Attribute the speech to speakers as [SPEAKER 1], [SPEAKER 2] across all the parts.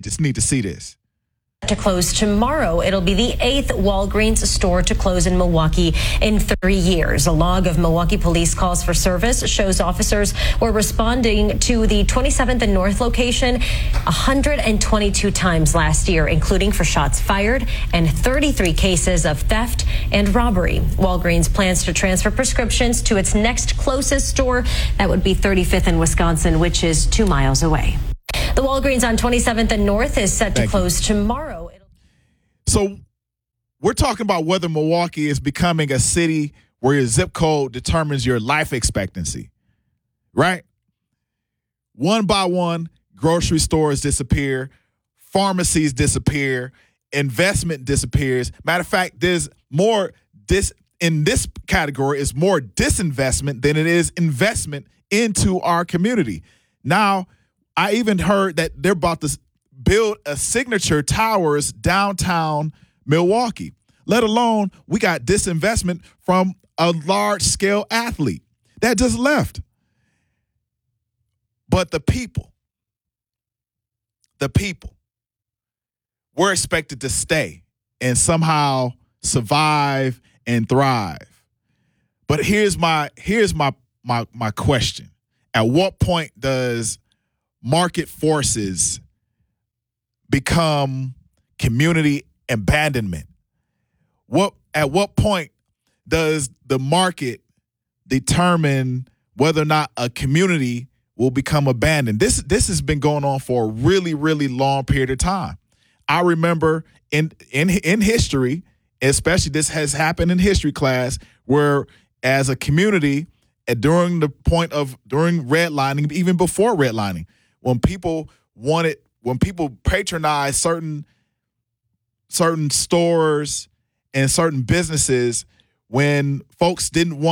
[SPEAKER 1] just need to see this.
[SPEAKER 2] To close tomorrow. It'll be the 8th Walgreens store to close in Milwaukee in 3 years. A log of Milwaukee police calls for service shows officers were responding to the 27th and North location 122 times last year, including for shots fired and 33 cases of theft and robbery. Walgreens plans to transfer prescriptions to its next closest store. That would be 35th in Wisconsin, which is 2 miles away. The Walgreens on 27th and North is set to close tomorrow.
[SPEAKER 1] So we're talking about whether Milwaukee is becoming a city where your zip code determines your life expectancy, right? One by one, grocery stores disappear, pharmacies disappear, investment disappears. Matter of fact, there's more in this category is more disinvestment than it is investment into our community. Now, I even heard that they're about to build a Signature Towers downtown Milwaukee, let alone we got disinvestment from a large-scale athlete that just left. But the people, we're expected to stay and somehow survive and thrive. But here's my question. At what point does market forces become community abandonment? At what point does the market determine whether or not a community will become abandoned? This has been going on for a really, really long period of time. I remember in history, especially this has happened in history class, where as a community, during redlining, even before redlining, when people patronized certain stores and certain businesses, when white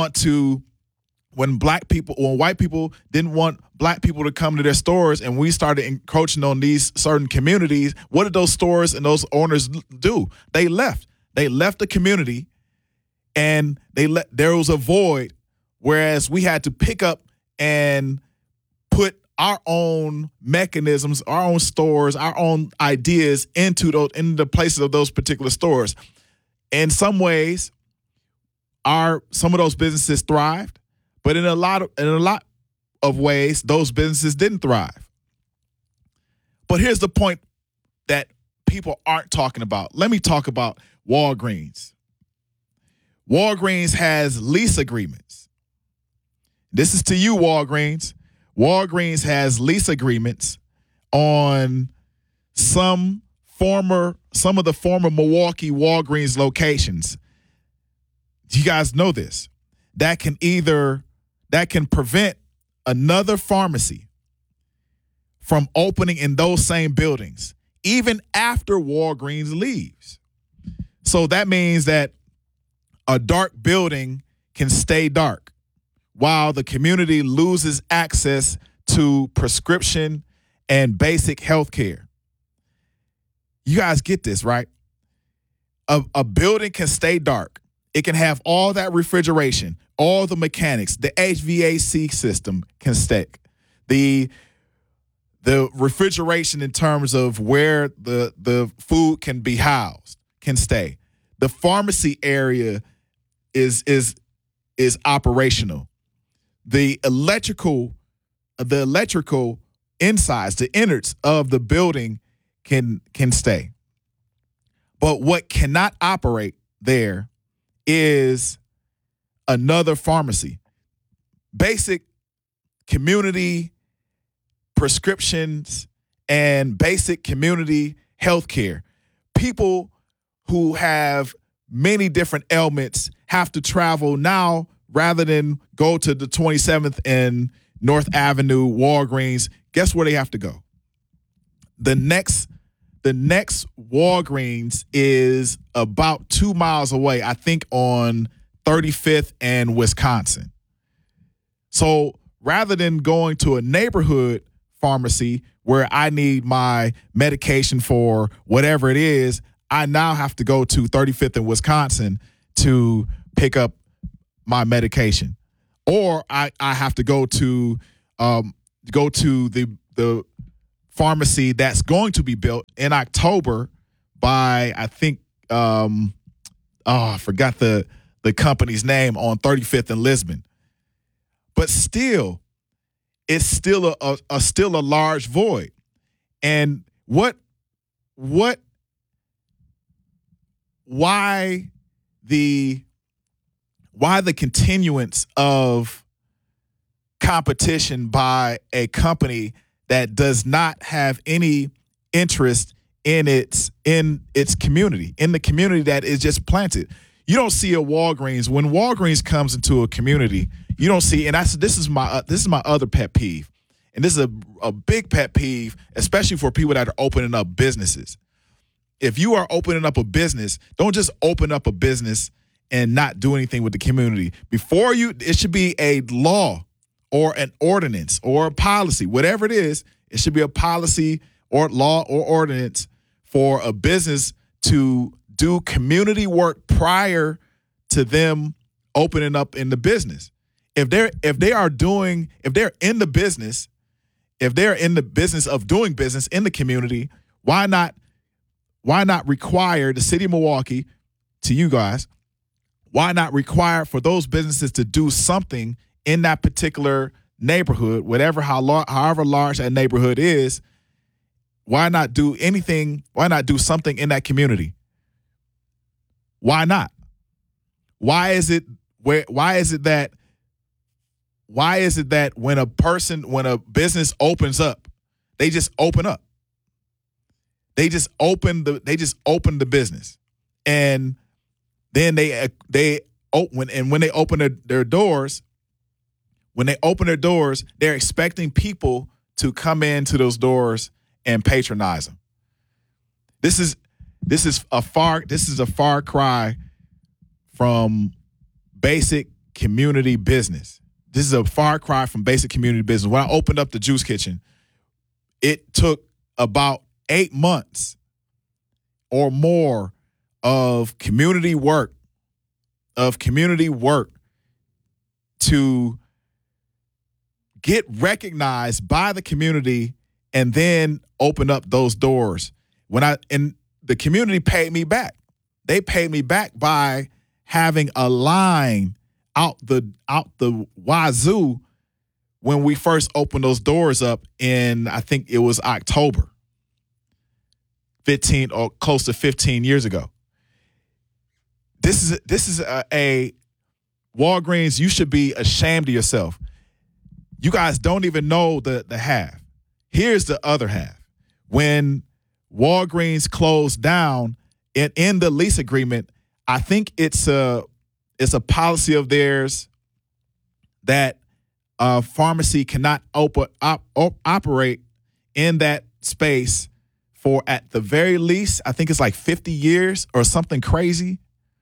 [SPEAKER 1] people didn't want black people to come to their stores, and we started encroaching on these certain communities, what did those stores and those owners do? They left. They left the community, and there was a void, whereas we had to pick up and put our own mechanisms, our own stores, our own ideas into the places of those particular stores. In some ways, some of those businesses thrived, but in a lot of ways, those businesses didn't thrive. But here's the point that people aren't talking about. Let me talk about Walgreens. Walgreens has lease agreements. This is to you, Walgreens. Walgreens has lease agreements on some of the former Milwaukee Walgreens locations. You guys know this. That can prevent another pharmacy from opening in those same buildings, even after Walgreens leaves. So that means that a dark building can stay dark while the community loses access to prescription and basic health care. You guys get this, right? A building can stay dark. It can have all that refrigeration, all the mechanics, the HVAC system can stay. The refrigeration in terms of where the food can be housed can stay. The pharmacy area is operational. The electrical insides, the innards of the building can stay. But what cannot operate there is another pharmacy. Basic community prescriptions and basic community health care. People who have many different ailments have to travel now rather than go to the 27th and North Avenue Walgreens. Guess where they have to go? The next Walgreens is about 2 miles away, I think on 35th and Wisconsin. So rather than going to a neighborhood pharmacy where I need my medication for whatever it is, I now have to go to 35th and Wisconsin to pick up my medication. Or I have to go to the pharmacy that's going to be built in October by, I think, I forgot the company's name, on 35th and Lisbon. But still, it's still a large void. And why the continuance of competition by a company that does not have any interest in its community, in the community that is just planted? You don't see a Walgreens. When Walgreens comes into a community, you don't see, and this is my other pet peeve. And this is a big pet peeve, especially for people that are opening up businesses. If you are opening up a business, don't just open up a business and not do anything with the community. It should be a law or an ordinance or a policy, whatever it is. It should be a policy or law or ordinance for a business to do community work prior to them opening up in the business. If they're in the business of doing business in the community, why not require the city of Milwaukee, to you guys, why not require for those businesses to do something in that particular neighborhood, however large that neighborhood is? Why not do anything? Why not do something in that community? Why not? Why is it that when a business opens up, they just open up? They just open the business, and then when they open their doors, they're expecting people to come into those doors and patronize them. This is a far cry from basic community business. This is a far cry from basic community business. When I opened up the Juice Kitchen, it took about 8 months or more of community work to get recognized by the community and then open up those doors. And the community paid me back. They paid me back by having a line out the wazoo when we first opened those doors up in, I think it was October, 15 or close to 15 years ago. This is a Walgreens. You should be ashamed of yourself. You guys don't even know the half. Here's the other half. When Walgreens closed down, and in the lease agreement, I think it's a policy of theirs that a pharmacy cannot operate in that space for, at the very least, I think it's like 50 years or something crazy.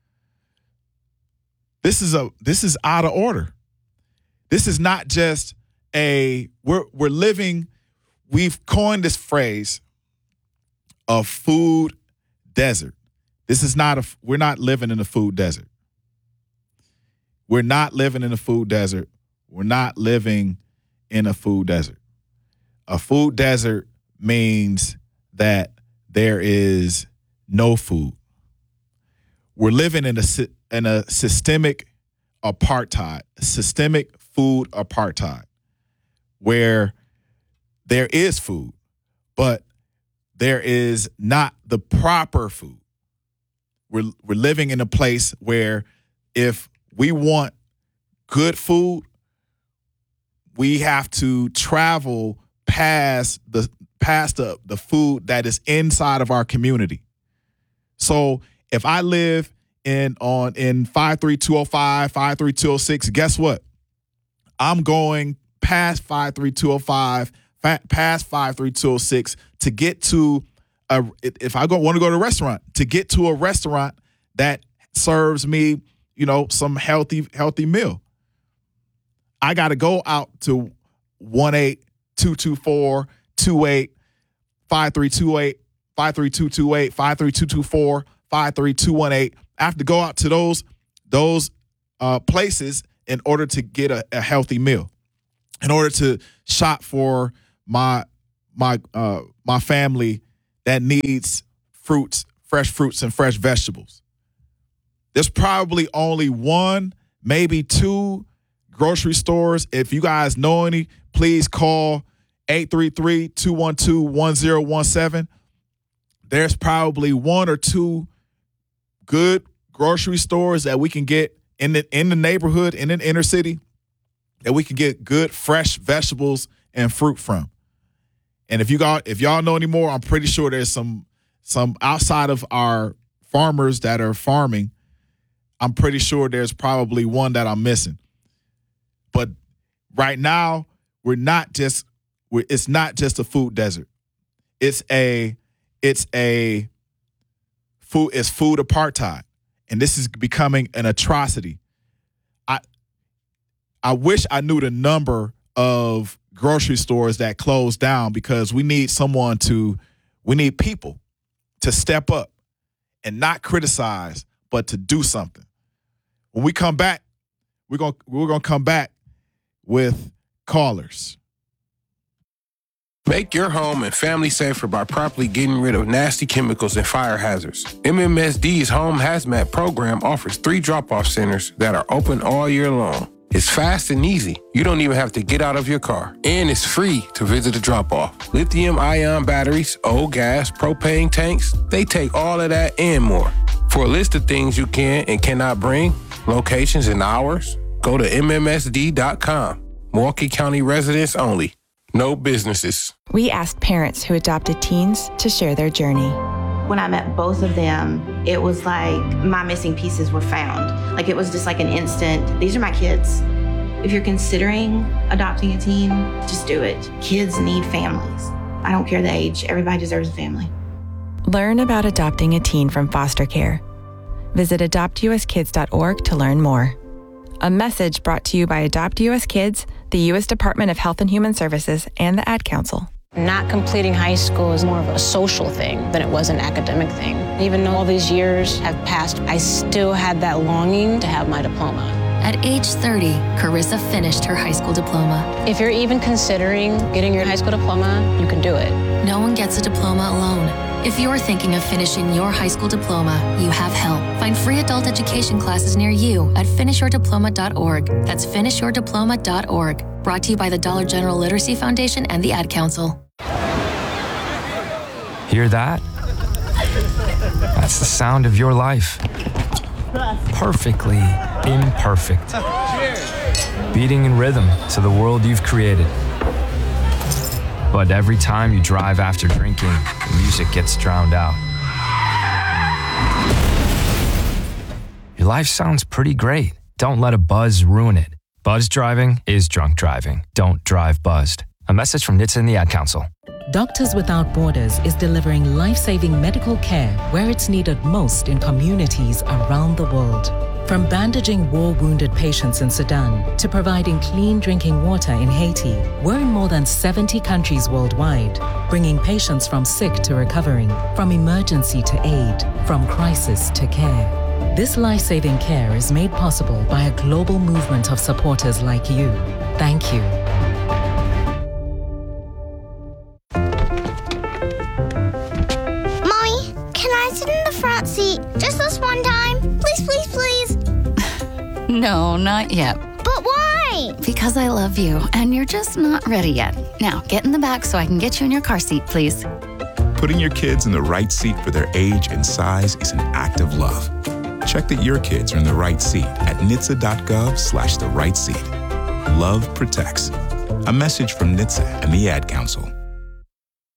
[SPEAKER 1] This is out of order. This is not just we're living. We've coined this phrase of food desert. This is we're not living in a food desert. We're not living in a food desert. We're not living in a food desert. A food desert means that there is no food. We're living in a systemic apartheid, systemic food apartheid, where there is food, but there is not the proper food. We're living in a place where if we want good food, we have to travel past the food that is inside of our community. So if I live in 53205, 53206, guess what? I'm going past 53205, past 53206 to get to if I want to go to a restaurant, to get to a restaurant that serves me, some healthy meal. I got to go out to 1-822-428, 5328, 53228, 53224, 53218. I have to go out to those places in order to get a healthy meal, in order to shop for my my family that needs fresh fruits and fresh vegetables. There's probably only one, maybe two grocery stores. If you guys know any, please call 833-212-1017. There's probably one or two good grocery stores that we can get in the neighborhood, in the inner city, that we can get good fresh vegetables and fruit from. And if y'all know any more, I'm pretty sure there's some outside of our farmers that are farming. I'm pretty sure there's probably one that I'm missing. But right now, it's not just a food desert. It's food apartheid. And this is becoming an atrocity. I wish I knew the number of grocery stores that closed down, because we need people to step up and not criticize, but to do something. When we come back, we're gonna come back with callers.
[SPEAKER 3] Make your home and family safer by properly getting rid of nasty chemicals and fire hazards. MMSD's Home Hazmat program offers 3 drop-off centers that are open all year long. It's fast and easy. You don't even have to get out of your car. And it's free to visit a drop-off. Lithium-ion batteries, old gas, propane tanks, they take all of that and more. For a list of things you can and cannot bring, locations and hours, go to MMSD.com. Milwaukee County residents only. No businesses.
[SPEAKER 4] We asked parents who adopted teens to share their journey.
[SPEAKER 5] When I met both of them, it was like my missing pieces were found. Like it was just like an instant, these are my kids. If you're considering adopting a teen, just do it. Kids need families. I don't care the age, everybody deserves a family.
[SPEAKER 4] Learn about adopting a teen from foster care. Visit adoptuskids.org to learn more. A message brought to you by Adopt US Kids, the U.S. Department of Health and Human Services, and the Ad Council.
[SPEAKER 6] Not completing high school is more of a social thing than it was an academic thing. Even though all these years have passed, I still had that longing to have my diploma.
[SPEAKER 7] At age 30, Carissa finished her high school diploma.
[SPEAKER 6] If you're even considering getting your high school diploma, you can do it.
[SPEAKER 7] No one gets a diploma alone. If you're thinking of finishing your high school diploma, you have help. Find free adult education classes near you at finishyourdiploma.org. That's finishyourdiploma.org. Brought to you by the Dollar General Literacy Foundation and the Ad Council.
[SPEAKER 8] Hear that? That's the sound of your life. Perfectly imperfect. Beating in rhythm to the world you've created. But every time you drive after drinking, the music gets drowned out. Your life sounds pretty great. Don't let a buzz ruin it. Buzz driving is drunk driving. Don't drive buzzed. A message from NHTSA and the Ad Council.
[SPEAKER 9] Doctors Without Borders is delivering life-saving medical care where it's needed most in communities around the world. From bandaging war-wounded patients in Sudan to providing clean drinking water in Haiti, we're in more than 70 countries worldwide, bringing patients from sick to recovering, from emergency to aid, from crisis to care. This life-saving care is made possible by a global movement of supporters like you. Thank you.
[SPEAKER 10] Mommy, can I sit in the front seat just this one time? Please, please, please.
[SPEAKER 11] No, not yet.
[SPEAKER 10] But why?
[SPEAKER 11] Because I love you, and you're just not ready yet. Now, get in the back so I can get you in your car seat, please.
[SPEAKER 12] Putting your kids in the right seat for their age and size is an act of love. Check that your kids are in the right seat at NHTSA.gov/the right seat. Love protects. A message from NHTSA and the Ad Council.